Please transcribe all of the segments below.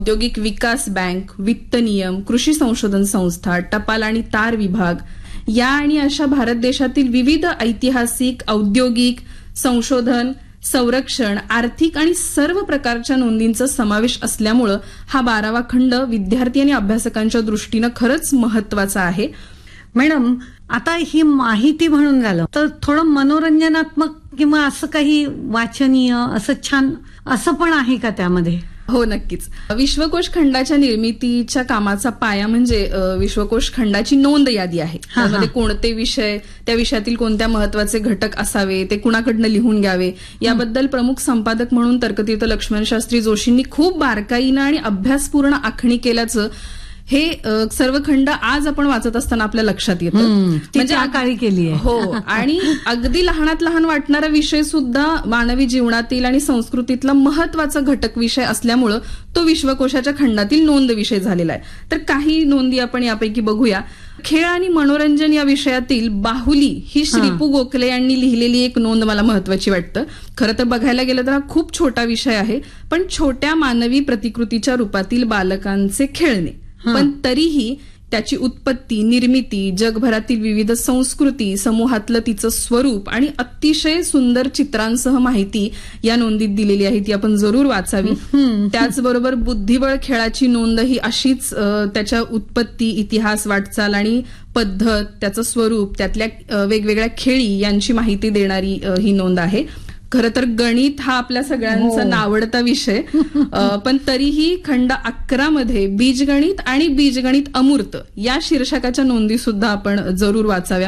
औद्योगिक विकास बँक, वित्त नियम, कृषी संशोधन संस्था, टपाल आणि तार विभाग या आणि अशा भारत देशातील विविध ऐतिहासिक, औद्योगिक, संशोधन, संरक्षण, आर्थिक आणि सर्व प्रकारच्या नोंदींचा समावेश असल्यामुळं हा 12वा खंड विद्यार्थी आणि अभ्यासकांच्या दृष्टीनं खरंच महत्वाचा आहे. मॅडम, आता ही माहिती म्हणून झालं, तर थोडं मनोरंजनात्मक किंवा असं काही वाचनीय असं छान असं पण आहे का त्यामध्ये? हो, नक्कीच. विश्वकोश खंडाच्या निर्मितीच्या कामाचा पाया म्हणजे विश्वकोश खंडाची नोंद यादी आहे. त्यामध्ये कोणते विषय, त्या विषयातील कोणत्या महत्वाचे घटक असावे, ते कुणाकडनं लिहून घ्यावे याबद्दल प्रमुख संपादक म्हणून तर्कतीर्थ लक्ष्मण शास्त्री जोशींनी खूप बारकाईनं आणि अभ्यासपूर्ण आखणी केल्याचं हे सर्व खंड आज आपण वाचत असताना आपल्या लक्षात येतं. म्हणजे काळी केली आहे. हो, आणि अगदी लहानात लहान वाटणारा विषय सुद्धा मानवी जीवनातील आणि संस्कृतीतला महत्वाचा घटक विषय असल्यामुळं तो विश्वकोशाच्या खंडातील नोंद विषय झालेला आहे. तर काही नोंदी आपण यापैकी बघूया. खेळ आणि मनोरंजन या विषयातील बाहुली ही श्रीपू गोखले यांनी लिहिलेली एक नोंद मला महत्वाची वाटतं. खरं तर बघायला गेलं तर हा खूप छोटा विषय आहे, पण छोट्या मानवी प्रतिकृतीच्या रूपातील बालकांचे खेळणे, पण तरीही त्याची उत्पत्ती, निर्मिती, जगभरातील विविध संस्कृती, समूहातलं तिचं स्वरूप आणि अतिशय सुंदर चित्रांसह माहिती या नोंदीत दिलेली आहे. ती आपण जरूर वाचावी. त्याचबरोबर बुद्धिबळ खेळाची नोंद ही अशीच त्याच्या उत्पत्ती, इतिहास, वाटचाल आणि पद्धत, त्याचं स्वरूप, त्यातल्या वेगवेगळ्या खेळी यांची माहिती देणारी ही नोंद आहे. खरं तर गणित हा आपल्या सगळ्यांचा नावडता विषय, पण तरीही खंड 11 मध्ये बीजगणित आणि बीजगणित अमूर्त या शीर्षकाच्या नोंदी सुद्धा आपण जरूर वाचाव्या.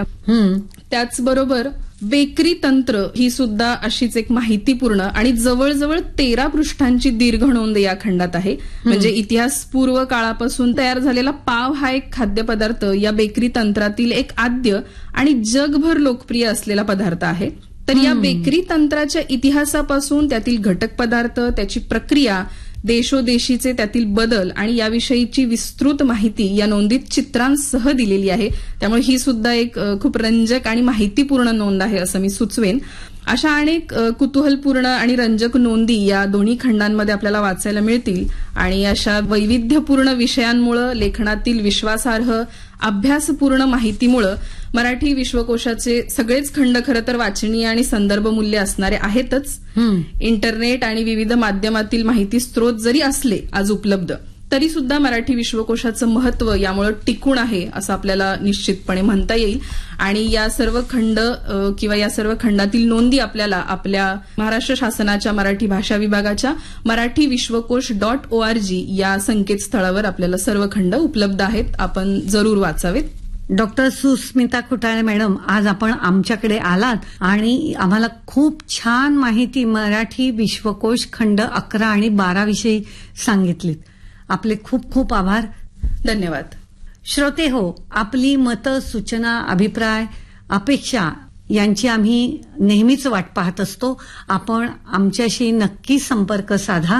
त्याचबरोबर बेकरी तंत्र ही सुद्धा अशीच एक माहितीपूर्ण आणि जवळजवळ 13 पृष्ठांची दीर्घ नोंद या खंडात आहे. म्हणजे इतिहास पूर्व काळापासून तयार झालेला पाव हा एक खाद्यपदार्थ या बेकरी तंत्रातील एक आद्य आणि जगभर लोकप्रिय असलेला पदार्थ आहे. तर या बेकरी तंत्राच्या इतिहासापासून त्यातील घटक पदार्थ, त्याची प्रक्रिया, देशोदेशीचे त्यातील बदल आणि याविषयीची विस्तृत माहिती या नोंदीत चित्रांसह दिलेली आहे. त्यामुळे ही सुद्धा एक खूप रंजक आणि माहितीपूर्ण नोंद आहे असं मी सुचवेन. अशा अनेक कुतूहलपूर्ण आणि रंजक नोंदी या दोन्ही खंडांमध्ये आपल्याला वाचायला मिळतील. आणि अशा वैविध्यपूर्ण विषयांमुळे, लेखनातील विश्वासार्ह अभ्यासपूर्ण माहितीमुळे मराठी विश्वकोशाचे सगळेच खंड खरं तर वाचनीय आणि संदर्भ मूल्य असणारे आहेतच. इंटरनेट आणि विविध माध्यमातील माहिती स्रोत जरी असले आज उपलब्ध, तरी सुद्धा मराठी विश्वकोशाचं महत्व यामुळे टिकून आहे असं आपल्याला निश्चितपणे म्हणता येईल. आणि या सर्व खंड किंवा या सर्व खंडातील नोंदी आपल्याला आपल्या महाराष्ट्र शासनाच्या मराठी भाषा विभागाच्या मराठी विश्वकोश .org या संकेतस्थळावर आपल्याला सर्व खंड उपलब्ध आहेत. आपण जरूर वाचावेत. डॉक्टर सुस्मिता खुटाळे मॅडम, आज आपण आमच्याकडे आलात आणि आम्हाला खूप छान माहिती मराठी विश्वकोश खंड 11 आणि 12 विषयी सांगितलीत. आपले खूप खूप आभार. धन्यवाद. श्रोते हो, आपली मतं, सूचना, अभिप्राय, अपेक्षा यांची आम्ही नेहमीच वाट पाहत असतो. आपण आमच्याशी नक्की संपर्क साधा.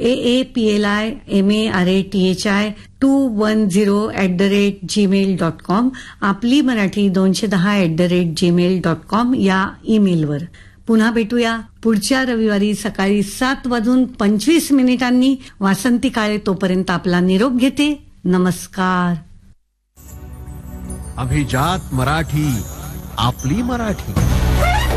AAPLIMARATHI210@gmail.com, आपली मराठी 210@gmail.com या ईमेलवर. पुन्हा भेटूया पुढच्या रविवारी सकाळी 7:25 वासंती काळे. तोपर्यंत आपला निरोप घेते. नमस्कार. अभिजात मराठी, आपली मराठी.